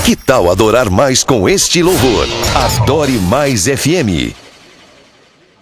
Que tal adorar mais com este louvor? Adore Mais FM.